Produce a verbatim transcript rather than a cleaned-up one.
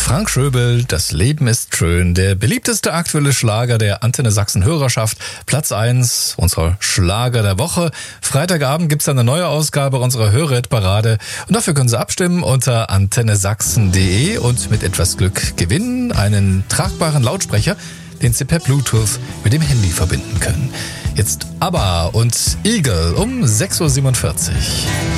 Frank Schöbel, das Leben ist schön. Der beliebteste aktuelle Schlager der Antenne Sachsen Hörerschaft. Platz eins unserer Schlager der Woche. Freitagabend gibt's eine neue Ausgabe unserer Hörerparade. Und dafür können Sie abstimmen unter antenne sachsen punkt de und mit etwas Glück gewinnen einen tragbaren Lautsprecher, den Sie per Bluetooth mit dem Handy verbinden können. Jetzt ABBA und Eagle um sechs Uhr siebenundvierzig.